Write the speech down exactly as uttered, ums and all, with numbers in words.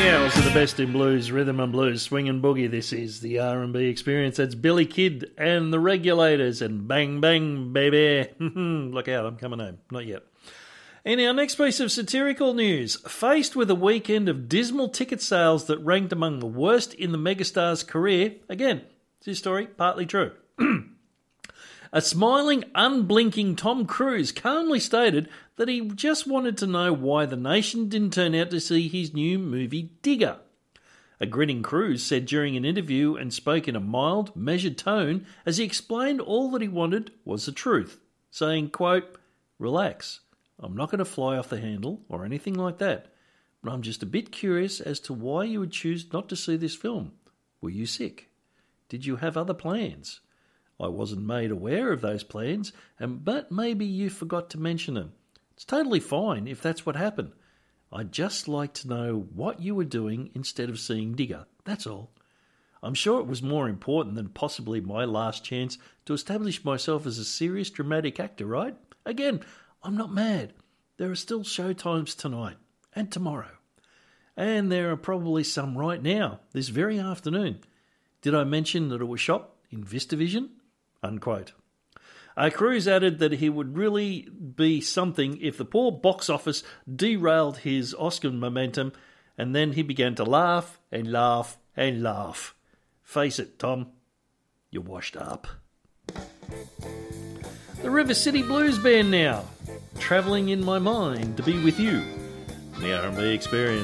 Hours of the best in blues, rhythm and blues, swing and boogie. This is the R and B Experience. That's Billy Kidd and the Regulators and Bang Bang Baby. Look out, I'm coming home. Not yet. In our next piece of satirical news, faced with a weekend of dismal ticket sales that ranked among the worst in the megastar's career, again, it's his story, partly true. A smiling, unblinking Tom Cruise calmly stated that he just wanted to know why the nation didn't turn out to see his new movie Digger. A grinning Cruise said during an interview and spoke in a mild, measured tone as he explained all that he wanted was the truth, saying, quote, "Relax, I'm not going to fly off the handle or anything like that, but I'm just a bit curious as to why you would choose not to see this film. Were you sick? Did you have other plans? I wasn't made aware of those plans, and but maybe you forgot to mention them. It's totally fine if that's what happened. I'd just like to know what you were doing instead of seeing Digger, that's all. I'm sure it was more important than possibly my last chance to establish myself as a serious dramatic actor, right? Again, I'm not mad. There are still showtimes tonight and tomorrow. And there are probably some right now, this very afternoon. Did I mention that it was shot in VistaVision?" Unquote. Uh, Cruise added that he would really be something if the poor box office derailed his Oscar momentum, and then he began to laugh and laugh and laugh. Face it, Tom, you're washed up. The River City Blues Band now, travelling in my mind to be with you. The R and B Experience.